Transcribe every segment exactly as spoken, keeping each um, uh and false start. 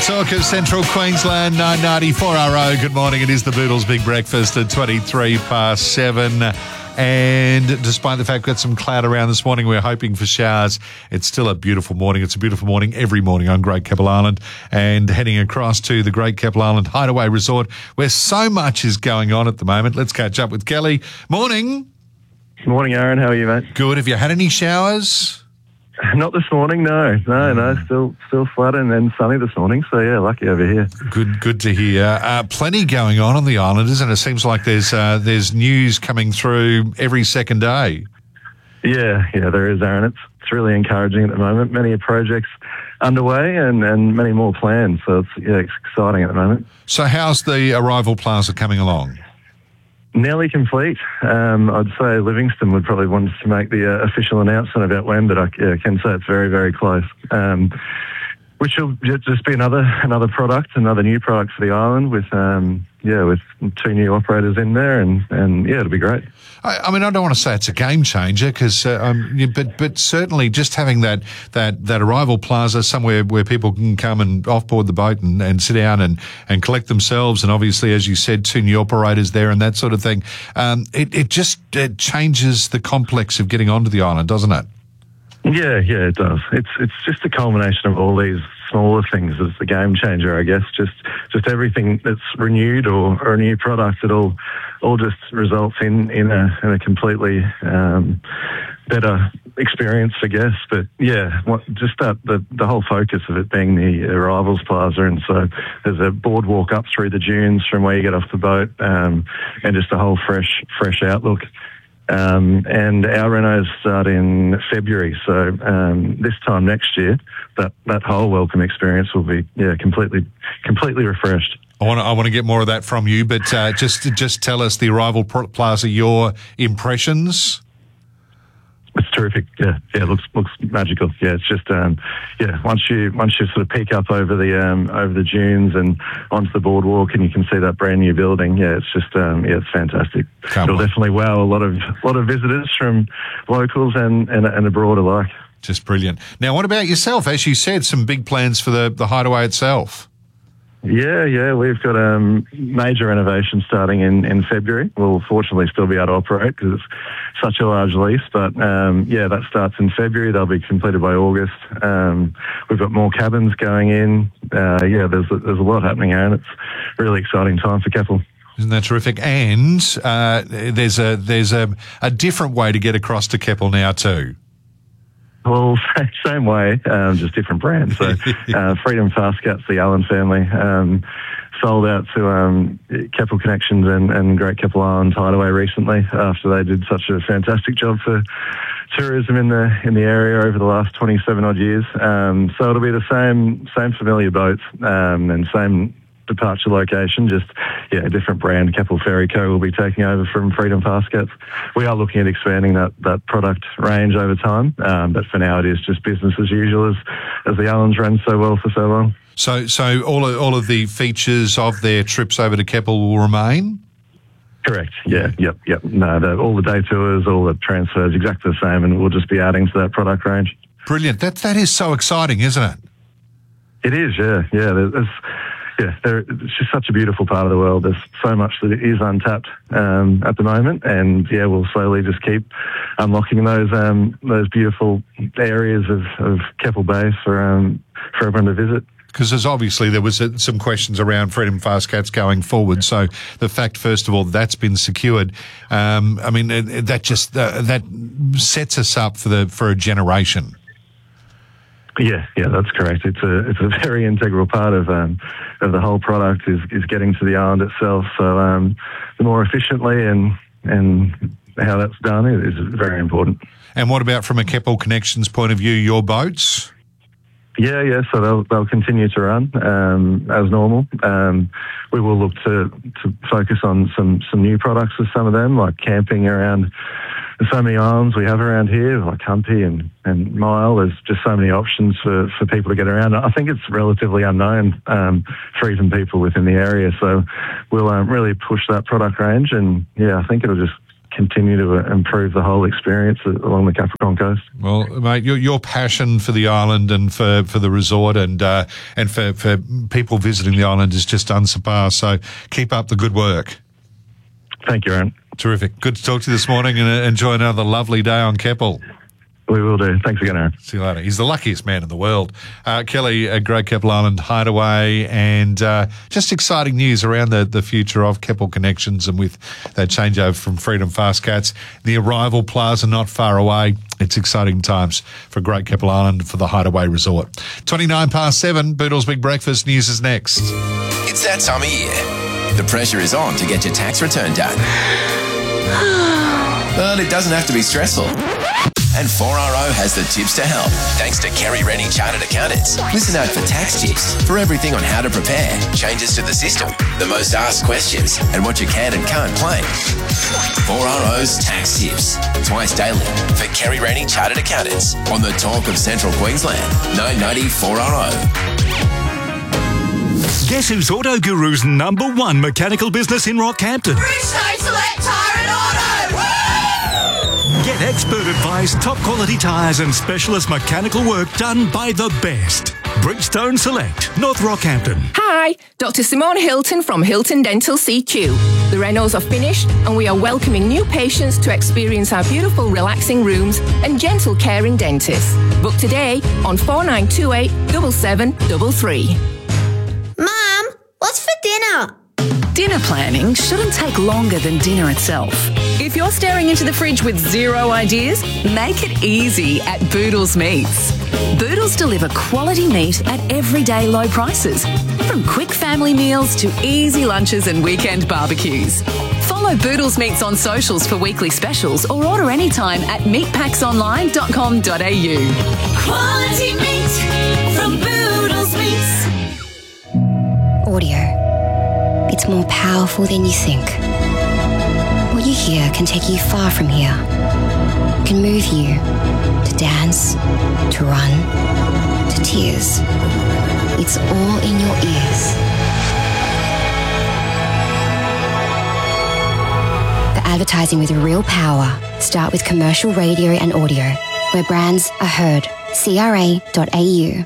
Talk of Central Queensland, nine ninety-four R O. Good morning. It is the Boodles Big Breakfast at twenty-three past seven. And despite the fact we've got some cloud around this morning, we're hoping for showers. It's still a beautiful morning. It's a beautiful morning every morning on Great Keppel Island, and heading across to the Great Keppel Island Hideaway Resort, where so much is going on at the moment. Let's catch up with Kelly. Morning. Morning, Aaron. How are you, mate? Good. Have you had any showers? Not this morning, no. No, no. Still still flat and, and sunny this morning. So, yeah, lucky over here. Good good to hear. Uh, plenty going on on the island, isn't it? It seems like there's uh, there's news coming through every second day. Yeah, yeah, there is, Aaron. It's, it's really encouraging at the moment. Many projects underway and, and many more planned. So, it's, yeah, it's exciting at the moment. So how's the Arrival Plaza coming along? Nearly complete. Um, I'd say Livingston would probably want to make the uh, official announcement about when, but I yeah, can say it's very, very close. Um, which will just be another another product, another new product for the island with um, yeah, with two new operators in there, and, and yeah, it'll be great. I, I mean, I don't want to say it's a game changer, because, uh, um, yeah, but but certainly just having that that that Arrival Plaza somewhere where people can come and offboard the boat and, and sit down and, and collect themselves, and obviously, as you said, two new operators there and that sort of thing. Um, it it just it changes the complex of getting onto the island, doesn't it? Yeah, yeah, it does. It's it's just a culmination of all these smaller things as the game changer, I guess. Just just everything that's renewed or, or a new product, it all all just results in in a, in a completely um, better experience, I guess. But yeah, what, just that the the whole focus of it being the Arrivals Plaza, and so there's a boardwalk up through the dunes from where you get off the boat, um, and just a whole fresh fresh outlook. Um, and our renos start in February, so um, this time next year, that, that whole welcome experience will be yeah completely completely refreshed. I want to, I want to get more of that from you, but uh, just just tell us, the Arrival Plaza, your impressions. It's terrific. Yeah, yeah, it looks looks magical. Yeah, it's just um, yeah. Once you once you sort of peek up over the um, over the dunes and onto the boardwalk, and you can see that brand new building. Yeah, it's just um, yeah, it's fantastic. Can't It'll wait. definitely wow a lot of lot of visitors from locals and and, and abroad alike. Just brilliant. Now, what about yourself? As you said, some big plans for the the hideaway itself. Yeah, yeah, we've got a um, major renovation starting in, in February. We'll fortunately still be able to operate because it's such a large lease, but um, yeah, that starts in February. They'll be completed by August. Um, we've got more cabins going in. Uh, yeah, there's a, there's a lot happening, Aaron. It's a really exciting time for Keppel. Isn't that terrific? And uh, there's a there's a, a different way to get across to Keppel now too. Well, same way, um, just different brands. So, uh, Freedom Fast Cats, the Allen family, um, sold out to um, Keppel Connections and, and Great Keppel Island Hideaway recently after they did such a fantastic job for tourism in the in the area over the last twenty-seven odd years. Um, so it'll be the same same familiar boats um, and same departure location, just yeah, a different brand. Keppel Ferry Co will be taking over from Freedom Fast Cats. We are looking at expanding that, that product range over time, um, but for now it is just business as usual as, as the Allens run so well for so long. So, so all of, all of the features of their trips over to Keppel will remain? Correct. Yeah. Yep. Yep. No, the, all the day tours, all the transfers, exactly the same, and we'll just be adding to that product range. Brilliant. That that is so exciting, isn't it? It is. Yeah. Yeah. There's, Yeah, it's just such a beautiful part of the world. There's so much that is untapped um, at the moment, and yeah, we'll slowly just keep unlocking those um, those beautiful areas of, of Keppel Bay for um, for everyone to visit. Because there's obviously there was uh, some questions around Freedom Fast Cats going forward. So the fact, first of all, that's been secured. Um, I mean, uh, that just uh, that sets us up for the for a generation. Yeah, yeah, that's correct. It's a it's a very integral part of um, of the whole product is, is getting to the island itself. So um, the more efficiently and and how that's done is very important. And what about from a Keppel Connections point of view, your boats? Yeah, yeah. So they'll they'll continue to run um, as normal. Um, we will look to to focus on some some new products with some of them, like camping around. There's so many islands we have around here, like Humpy and, and Mile. There's just so many options for, for people to get around. I think it's relatively unknown um, for even people within the area. So we'll um, really push that product range, and yeah, I think it'll just continue to improve the whole experience along the Capricorn Coast. Well, mate, your, your passion for the island and for, for the resort and uh, and for, for people visiting the island is just unsurpassed. So keep up the good work. Thank you, Aaron. Terrific. Good to talk to you this morning, and uh, enjoy another lovely day on Keppel. We will do. Thanks again, Aaron. See you later. He's the luckiest man in the world. Uh, Kelly, a great Keppel Island hideaway, and uh, just exciting news around the, the future of Keppel Connections, and with that changeover from Freedom Fast Cats, the Arrival Plaza not far away. It's exciting times for Great Keppel Island for the Hideaway Resort. twenty-nine past seven, Boodle's Big Breakfast News is next. It's that time of year. The pressure is on to get your tax return done. But it doesn't have to be stressful. And four R O has the tips to help. Thanks to Kerry Rennie Chartered Accountants. Listen out for tax tips for everything on how to prepare, changes to the system, the most asked questions, and what you can and can't claim. four R O's Tax Tips. Twice daily for Kerry Rennie Chartered Accountants on the talk of Central Queensland. nine ninety four R O. Guess who's Auto Guru's number one mechanical business in Rockhampton? Bridgestone Select Tyre and Auto! Woo! Get expert advice, top quality tyres and specialist mechanical work done by the best. Bridgestone Select, North Rockhampton. Hi, Doctor Simone Hilton from Hilton Dental C Q. The renos are finished and we are welcoming new patients to experience our beautiful relaxing rooms and gentle caring dentists. Book today on four nine two eight, seven seven three three. Mum, what's for dinner? Dinner planning shouldn't take longer than dinner itself. If you're staring into the fridge with zero ideas, make it easy at Boodles Meats. Boodles deliver quality meat at everyday low prices, from quick family meals to easy lunches and weekend barbecues. Follow Boodles Meats on socials for weekly specials or order anytime at meat packs online dot com dot a u. Quality meat from Boodles Meats. Audio. It's more powerful than you think. What you hear can take you far from here. It can move you to dance, to run, to tears. It's all in your ears. The advertising with real power. Start with commercial radio and audio, where brands are heard. C R A dot A U.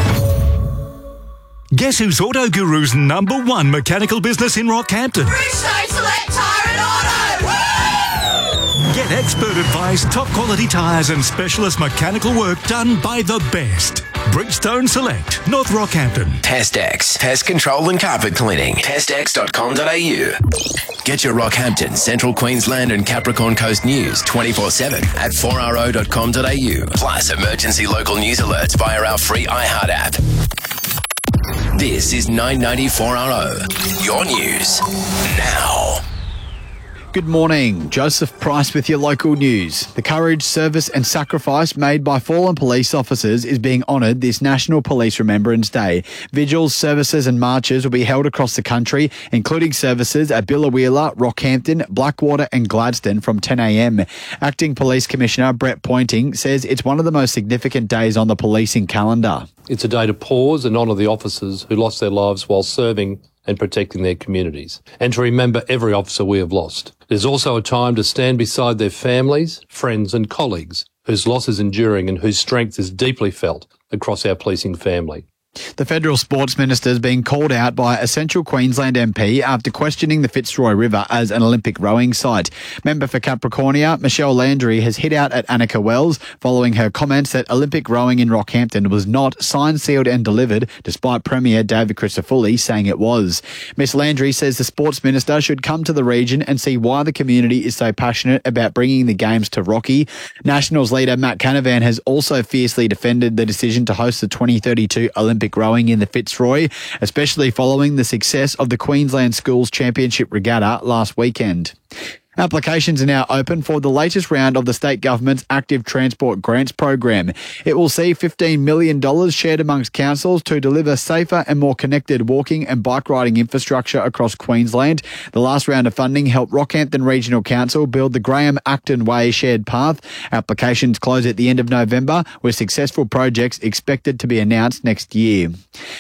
Guess who's Auto Guru's number one mechanical business in Rockhampton? Bridgestone Select Tyre and Auto! Woo! Get expert advice, top quality tyres and specialist mechanical work done by the best. Bridgestone Select, North Rockhampton. Testex, pest control and carpet cleaning. Testex dot com dot a u. Get your Rockhampton, Central Queensland and Capricorn Coast news twenty-four seven at four R O dot com dot a u. Plus emergency local news alerts via our free iHeart app. This is nine ninety four R O. Your news now. Good morning. Joseph Price with your local news. The courage, service and sacrifice made by fallen police officers is being honoured this National Police Remembrance Day. Vigils, services and marches will be held across the country, including services at Biloela, Rockhampton, Blackwater and Gladstone from ten a m. Acting Police Commissioner Brett Pointing says it's one of the most significant days on the policing calendar. It's a day to pause and honour the officers who lost their lives while serving and protecting their communities, and to remember every officer we have lost. There's also a time to stand beside their families, friends and colleagues whose loss is enduring and whose strength is deeply felt across our policing family. The Federal Sports Minister is being called out by a Central Queensland M P after questioning the Fitzroy River as an Olympic rowing site. Member for Capricornia, Michelle Landry, has hit out at Annika Wells following her comments that Olympic rowing in Rockhampton was not signed, sealed and delivered, despite Premier David Christofouli saying it was. Miss Landry says the Sports Minister should come to the region and see why the community is so passionate about bringing the Games to Rocky. Nationals leader Matt Canavan has also fiercely defended the decision to host the twenty thirty-two Olympic rowing in the Fitzroy, especially following the success of the Queensland Schools Championship Regatta last weekend. Applications are now open for the latest round of the state government's Active Transport Grants program. It will see fifteen million dollars shared amongst councils to deliver safer and more connected walking and bike riding infrastructure across Queensland. The last round of funding helped Rockhampton Regional Council build the Graham Acton Way shared path. Applications close at the end of November, with successful projects expected to be announced next year.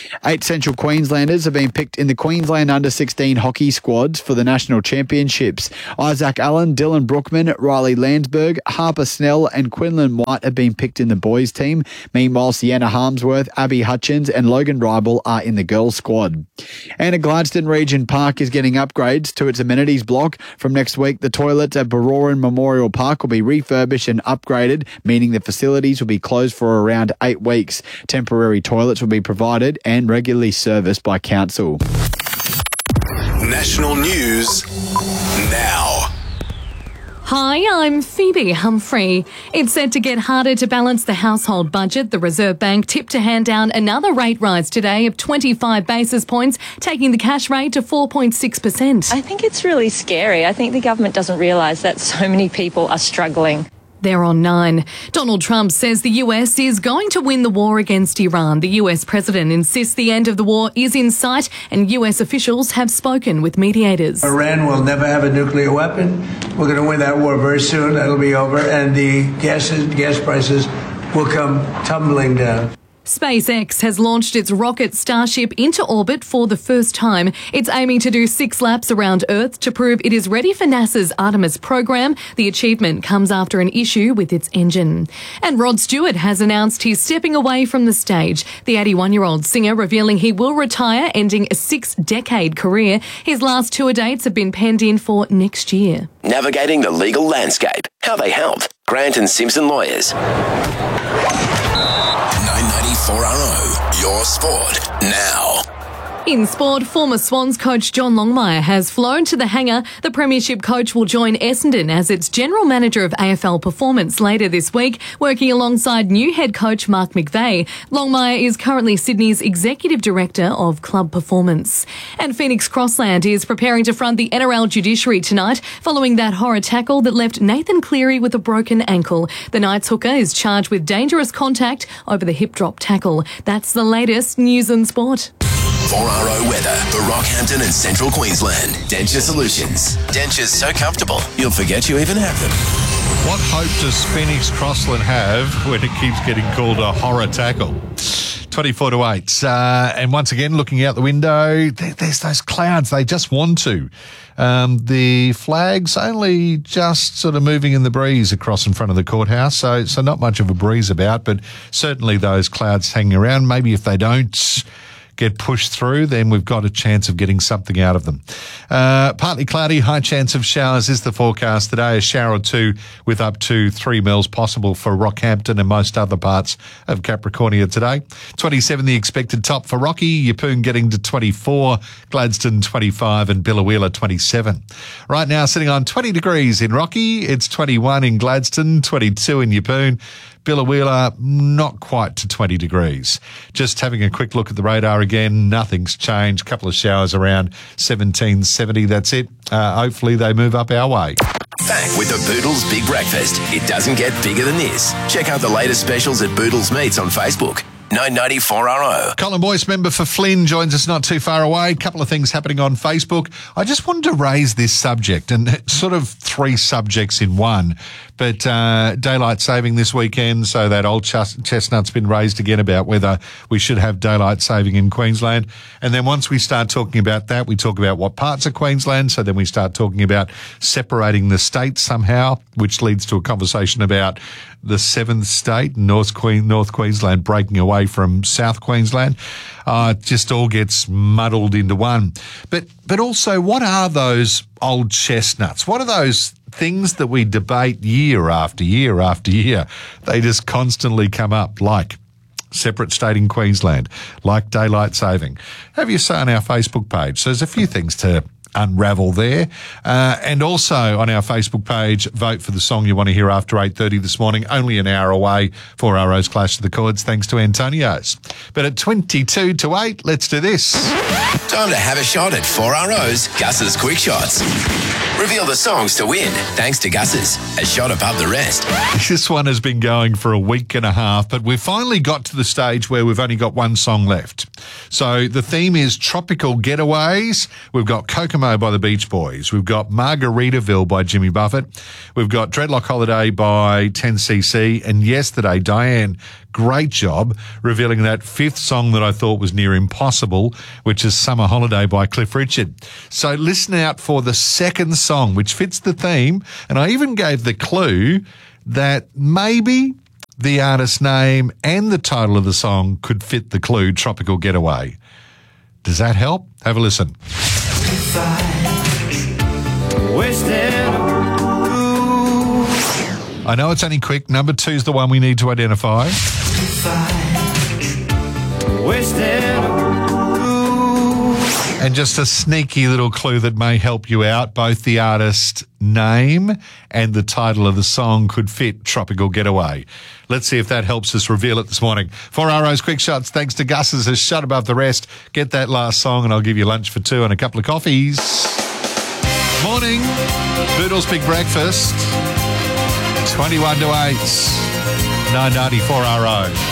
Eight Central Queenslanders have been picked in the Queensland under sixteen hockey squads for the National Championships. Isaac Allen, Dylan Brookman, Riley Landsberg, Harper Snell and Quinlan White have been picked in the boys team. Meanwhile, Sienna Harmsworth, Abby Hutchins and Logan Ribel are in the girls squad. And a Gladstone Region Park is getting upgrades to its amenities block. From next week, the toilets at Baroran Memorial Park will be refurbished and upgraded, meaning the facilities will be closed for around eight weeks. Temporary toilets will be provided and regularly serviced by council. National news now. Hi, I'm Phoebe Humphrey. It's set to get harder to balance the household budget. The Reserve Bank tipped to hand down another rate rise today of twenty-five basis points, taking the cash rate to four point six percent. I think it's really scary. I think the government doesn't realise that so many people are struggling. They're on nine. Donald Trump says the U S is going to win the war against Iran. The U S president insists the end of the war is in sight, and U S officials have spoken with mediators. Iran will never have a nuclear weapon. We're going to win that war very soon. It'll be over, and the gas, gas prices will come tumbling down. SpaceX has launched its rocket Starship into orbit for the first time. It's aiming to do six laps around Earth to prove it is ready for NASA's Artemis program. The achievement comes after an issue with its engine. And Rod Stewart has announced he's stepping away from the stage. The eighty-one-year-old singer revealing he will retire, ending a six-decade career. His last tour dates have been penned in for next year. Navigating the legal landscape. How they help. Grant and Simpson Lawyers. four R O, your sport now. In sport, former Swans coach John Longmire has flown to the hangar. The premiership coach will join Essendon as its general manager of A F L performance later this week, working alongside new head coach Mark McVeigh. Longmire is currently Sydney's executive director of club performance. And Phoenix Crossland is preparing to front the N R L judiciary tonight following that horror tackle that left Nathan Cleary with a broken ankle. The Knights hooker is charged with dangerous contact over the hip drop tackle. That's the latest news and sport. four R O weather for Rockhampton and Central Queensland. Denture Solutions. Dentures so comfortable, you'll forget you even have them. What hope does Phoenix Crossland have when it keeps getting called a horror tackle? twenty-four to eight. Uh, and once again, looking out the window, there, there's those clouds. They just want to. Um, the flag's only just sort of moving in the breeze across in front of the courthouse, so so not much of a breeze about, but certainly those clouds hanging around. Maybe if they don't get pushed through, then we've got a chance of getting something out of them. Uh, partly cloudy, high chance of showers is the forecast today. A shower or two with up to three mils possible for Rockhampton and most other parts of Capricornia today. twenty-seven the expected top for Rocky, Yeppoon getting to twenty-four, Gladstone twenty-five and Biloela twenty-seven. Right now sitting on twenty degrees in Rocky, it's twenty-one in Gladstone, twenty-two in Yeppoon. Biloela, not quite to twenty degrees. Just having a quick look at the radar again, nothing's changed. Couple of showers around seventeen seventy, that's it. Uh, hopefully they move up our way. Back with the Boodles Big Breakfast. It doesn't get bigger than this. Check out the latest specials at Boodles Meats on Facebook. nine ninety-four R O. Colin Boyce, member for Flynn, joins us not too far away. A couple of things happening on Facebook. I just wanted to raise this subject, and it's sort of three subjects in one. But uh, daylight saving this weekend, so that old chest- chestnut's been raised again about whether we should have daylight saving in Queensland. And then once we start talking about that, we talk about what parts of Queensland. So then we start talking about separating the states somehow, which leads to a conversation about the seventh state, North, Queen, North Queensland, breaking away from South Queensland. Uh, it just all gets muddled into one. But but also, what are those old chestnuts? What are those things that we debate year after year after year? They just constantly come up, like separate state in Queensland, like daylight saving. Have your say on our Facebook page. So there's a few things to unravel there. Uh, and also on our Facebook page, vote for the song you want to hear after eight thirty this morning, only an hour away, four R O's Clash of the Chords, thanks to Antonio's. But at twenty-two to eight, let's do this. Time to have a shot at four R O's Gus's Quick Shots. Reveal the songs to win, thanks to Gus's, a shot above the rest. This one has been going for a week and a half, but we've finally got to the stage where we've only got one song left. So the theme is tropical getaways. We've got Kokomo by the Beach Boys. We've got Margaritaville by Jimmy Buffett. We've got Dreadlock Holiday by ten C C. And yesterday, Diane, great job revealing that fifth song that I thought was near impossible, which is Summer Holiday by Cliff Richard. So listen out for the second song, which fits the theme. And I even gave the clue that maybe the artist name and the title of the song could fit the clue, Tropical Getaway. Does that help? Have a listen. I know it's only quick. Number two's the one we need to identify. And just a sneaky little clue that may help you out. Both the artist name and the title of the song could fit Tropical Getaway. Let's see if that helps us reveal it this morning. four R O's Quick Shots, thanks to Gus's, has shut above the rest. Get that last song and I'll give you lunch for two and a couple of coffees. Morning. Boodle's Big Breakfast. twenty-one to eight. nine ninety-four R O.